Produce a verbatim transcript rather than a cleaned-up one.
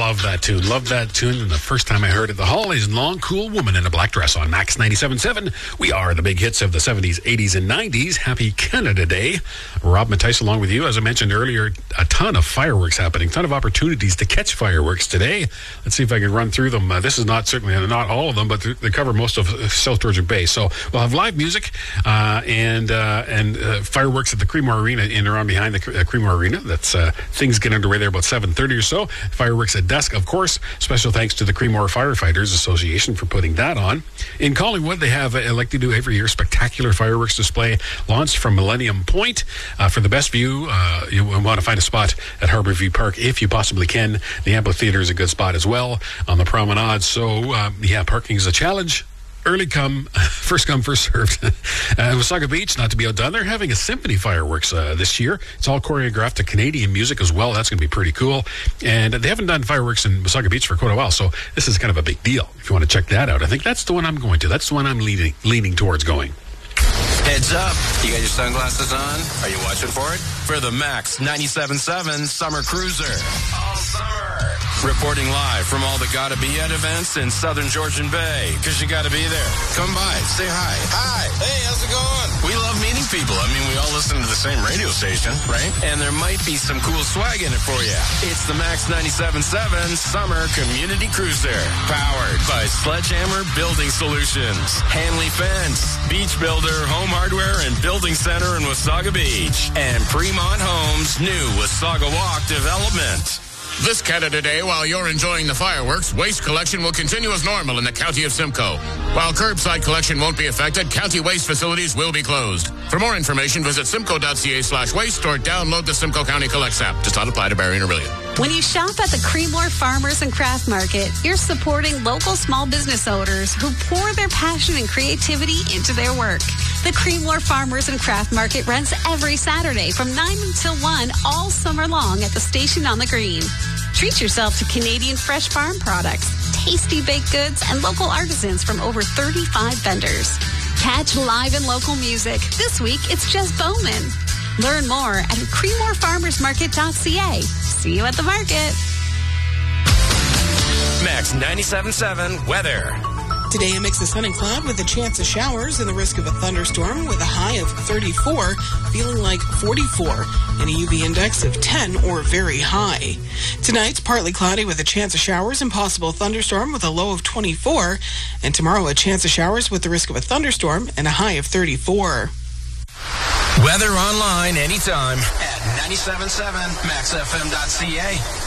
Love that tune. Love that tune. And the first time I heard it, The Hollies and Long Cool Woman in a Black Dress on Max ninety-seven point seven. We are the big hits of the seventies, eighties, and nineties. Happy Canada Day. Rob Mattice along with you. As I mentioned earlier, a ton of fireworks happening, ton of opportunities to catch fireworks today. Let's see if I can run through them. Uh, this is not certainly not all of them, but they cover most of South Georgia Bay. So we'll have live music uh, and uh, and uh, fireworks at the Creemore Arena in and around behind the uh, Creemore Arena. That's uh, things get underway there about seven thirty or so. Fireworks at dusk, of course. Special thanks to the Creemore Firefighters Association for putting that on. In Collingwood, they have, uh, like they do every year, spectacular fireworks display launched from Millennium Point. Uh, for the best view, uh, you want to find a spot at Harborview Park if you possibly can. The amphitheater is a good spot as well on the promenade. So, uh, yeah, parking is a challenge. Early come, first come, first served. uh, Wasaga Beach, not to be outdone, they're having a symphony fireworks uh, this year. It's all choreographed to Canadian music as well. That's going to be pretty cool. And they haven't done fireworks in Wasaga Beach for quite a while, so this is kind of a big deal. If you want to check that out, I think that's the one I'm going to. That's the one I'm leaning, leaning towards going. Heads up. You got your sunglasses on? Are you watching for it? For the Max ninety-seven point seven Summer Cruiser. All summer. Reporting live from all the Gotta Be At events in Southern Georgian Bay. Because you got to be there. Come by. Say hi. Hi. Hey, how's it going? We love meeting people. I mean, we all listen to the same radio station, right? And there might be some cool swag in it for you. It's the Max ninety-seven point seven Summer Community Cruiser. Powered by Sledgehammer Building Solutions. Hanley Fence. Beach Builder, Home Hardware, and Building Center in Wasaga Beach. And Fremont Homes' new Wasaga Walk development. This Canada Day, while you're enjoying the fireworks, waste collection will continue as normal in the County of Simcoe. While curbside collection won't be affected, county waste facilities will be closed. For more information, visit simcoe.ca slash waste or download the Simcoe County Collects app. Does not apply to Barrie and Orillia. When you shop at the Creemore Farmers and Craft Market, you're supporting local small business owners who pour their passion and creativity into their work. The Creemore Farmers and Craft Market runs every Saturday from nine until one all summer long at the station on the green. Treat yourself to Canadian fresh farm products, tasty baked goods, and local artisans from over thirty-five vendors. Catch live and local music. This week, it's Jess Bowman. Learn more at creemore farmers market dot c a. See you at the market. Max ninety-seven point seven weather. Today, a mix of sun and cloud with a chance of showers and the risk of a thunderstorm with a high of thirty-four, feeling like forty-four, and a U V index of ten or very high. Tonight's partly cloudy with a chance of showers and possible thunderstorm with a low of twenty-four, and tomorrow a chance of showers with the risk of a thunderstorm and a high of thirty-four. Weather online anytime at ninety-seven point seven max f m dot c a.